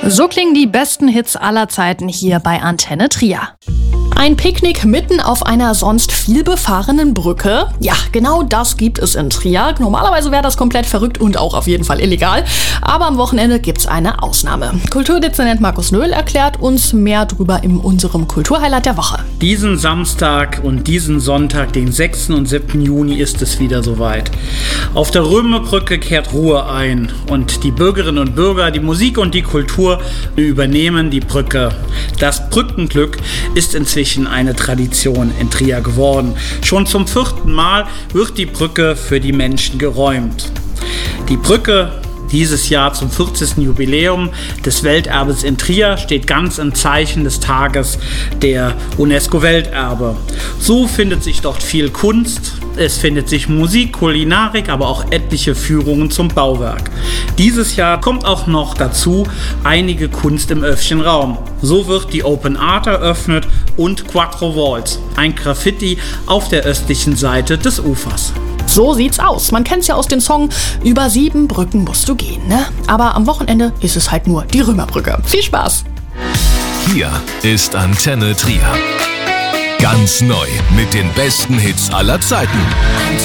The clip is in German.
So klingen die besten Hits aller Zeiten hier bei Antenne Trier. Ein Picknick mitten auf einer sonst viel befahrenen Brücke? Ja, genau das gibt es in Trier. Normalerweise wäre das komplett verrückt und auch auf jeden Fall illegal. Aber am Wochenende gibt's eine Ausnahme. Kulturdezernent Markus Nöhl erklärt uns mehr drüber in unserem Kulturhighlight der Woche. Diesen Samstag und diesen Sonntag, den 6. und 7. Juni, ist es wieder soweit. Auf der Römerbrücke kehrt Ruhe ein und die Bürgerinnen und Bürger, die Musik und die Kultur übernehmen die Brücke. Das Brückenglück ist inzwischen eine Tradition in Trier geworden. Schon zum 4. Mal wird die Brücke für die Menschen geräumt. Die Brücke dieses Jahr zum 40. Jubiläum des Welterbes in Trier steht ganz im Zeichen des Tages der UNESCO-Welterbe. So findet sich dort viel Kunst, es findet sich Musik, Kulinarik, aber auch etliche Führungen zum Bauwerk. Dieses Jahr kommt auch noch dazu einige Kunst im öffentlichen Raum. So wird die Open Art eröffnet und Quattro Walls, ein Graffiti auf der östlichen Seite des Ufers. So sieht's aus. Man kennt's ja aus dem Song "Über 7 Brücken musst du gehen", ne? Aber am Wochenende ist es halt nur die Römerbrücke. Viel Spaß! Hier ist Antenne Trier. Ganz neu mit den besten Hits aller Zeiten.